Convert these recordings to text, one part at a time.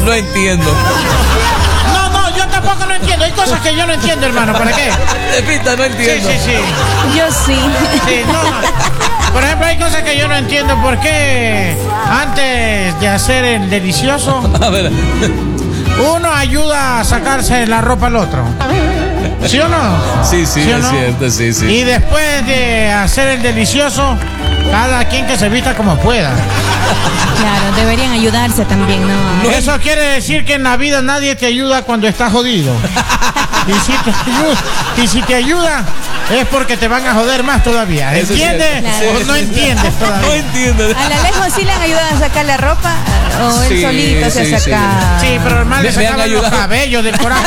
No entiendo. No, yo tampoco lo entiendo. Hay cosas que yo no entiendo, hermano. ¿Para qué? Pita, no entiendo. Sí. Yo sí. Sí, no. Por ejemplo, hay cosas que yo no entiendo. ¿Por qué antes de hacer el delicioso, A ver. uno ayuda a sacarse la ropa al otro? ¿Sí o no? Sí, ¿Sí o es no? cierto, sí. Y después de hacer el delicioso, cada quien que se vista como pueda. Claro, deberían ayudarse también, ¿no? Eso quiere decir que en la vida nadie te ayuda cuando estás jodido. Y si te ayuda, es porque te van a joder más todavía. Eso es ¿Entiendes? cierto. ¿O no entiendes todavía? No entiendo. A la lejos sí le han ayudado a sacar la ropa o él Sí, solito se sí, ha sacado. Sí, pero hermano, le Me han sacaban los ayudado. cabellos del corazón.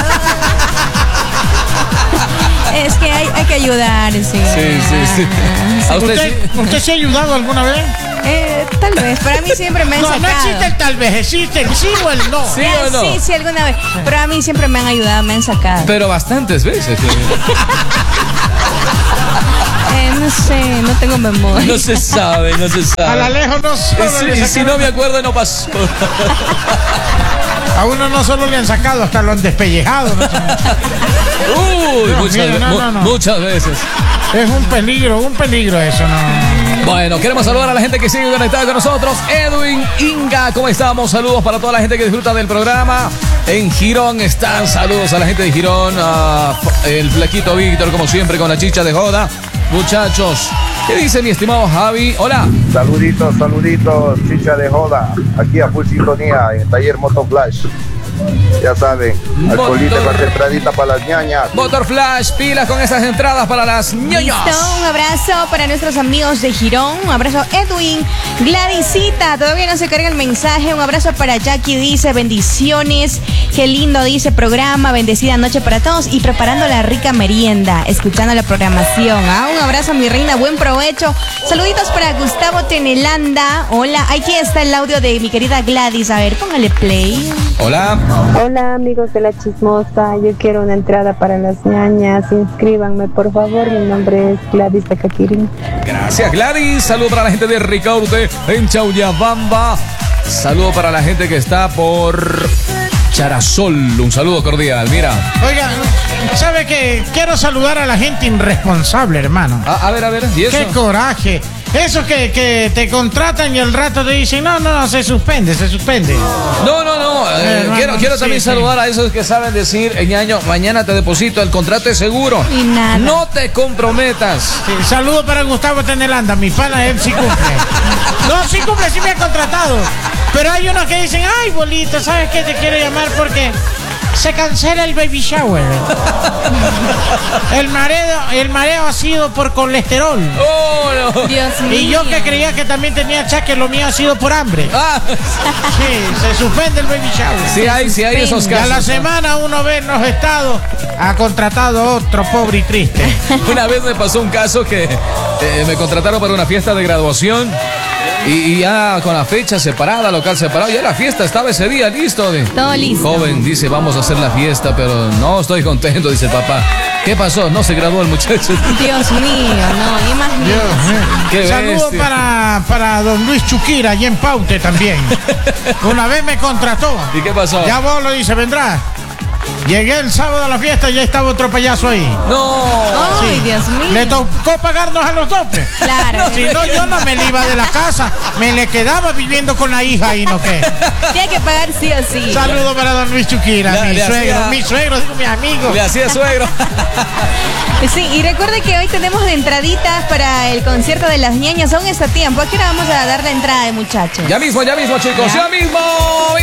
Es que hay que ayudarse. Sí. ¿A ¿Usted se ha ayudado alguna vez? Tal vez, pero a mí siempre me han No sacado. existe el tal vez, existe el sí o el no. Sí o no. Sí, alguna vez. Pero a mí siempre me han ayudado, me han sacado. Pero bastantes veces. No sé, no tengo memoria. No se sabe. A la lejos no solo le Y si sacaron- no me acuerdo, no pasó. A uno no solo le han sacado, hasta lo han despellejado. ¿No? Uy, No, muchas, mira, no. muchas veces. Es un peligro eso, ¿no? Bueno, queremos saludar a la gente que sigue conectada con nosotros. Edwin, Inga, ¿cómo estamos? Saludos para toda la gente que disfruta del programa. En Girón están, saludos a la gente de Girón, a el flaquito Víctor, como siempre, con la chicha de joda. Muchachos, ¿qué dice mi estimado Javi? Hola. Saluditos, chicha de joda. Aquí a full sintonía en el taller Motoflash. Ya saben, alcoholita con entradita para las ñañas. Motor Flash, pilas con esas entradas para las ñoñas. Listo, un abrazo para nuestros amigos de Girón, un abrazo Edwin, Gladysita, todavía no se carga el mensaje, un abrazo para Jackie, dice bendiciones, qué lindo dice programa, bendecida noche para todos y preparando la rica merienda, escuchando la programación, un abrazo a mi reina, buen provecho, saluditos para Gustavo Tenelanda, hola, aquí está el audio de mi querida Gladys, a ver, póngale play. Hola. Hola amigos de La Chismosa, yo quiero una entrada para las ñañas, inscríbanme por favor, mi nombre es Gladys de Caquirín. Gracias, Gladys. Saludo para la gente de Ricaurte en Chauyabamba. Saludo para la gente que está por Charasol. Un saludo cordial, mira. Oiga, ¿sabe qué? Quiero saludar a la gente irresponsable, hermano. A ver, ¿y eso? ¡Qué coraje! Eso que te contratan y al rato te dicen, no, se suspende. No. Quiero sí, también sí. saludar a esos que saben decir, ñaño, mañana te deposito, el contrato es seguro. Y nada. No te comprometas. Sí, saludo para Gustavo Tenelanda, mi pana, él sí cumple. No, sí cumple, sí me ha contratado. Pero hay unos que dicen, ay, bolita, ¿sabes qué? Te quiero llamar porque se cancela el baby shower. El mareo ha sido por colesterol. Oh, no. Dios mío. Y yo que creía que también tenía achaque, lo mío ha sido por hambre. Ah, Sí, se suspende el baby shower. sí hay esos Y a casos. la semana uno ve en los estados, ha contratado a otro pobre y triste. Una vez me pasó un caso que me contrataron para una fiesta de graduación y ya con la fecha separada, local separado, ya la fiesta estaba ese día listo. Todo listo. Joven dice, vamos a hacer la fiesta, pero no estoy contento, dice el papá. ¿Qué pasó? No se graduó el muchacho. Dios mío, no, imagínate. Qué Saludos bestia. para don Luis Chuquira, allí en Paute también. Una vez me contrató. ¿Y qué pasó? Ya vos lo dice, vendrá. Llegué el sábado a la fiesta y ya estaba otro payaso ahí. No. Ay, Dios mío. Le tocó pagarnos a los dos. Pues. Claro. Si no, yo no me le iba de la casa. Me le quedaba viviendo con la hija y no qué. Tiene que pagar sí o sí. Saludos para don Luis Chuquira, mi suegro, digo mi amigo. Le hacía suegro. Sí, y recuerde que hoy tenemos entraditas para el concierto de las ñañas. Aún está a tiempo. ¿A qué hora vamos a dar la entrada, muchachos? Ya mismo, chicos. Ya mismo.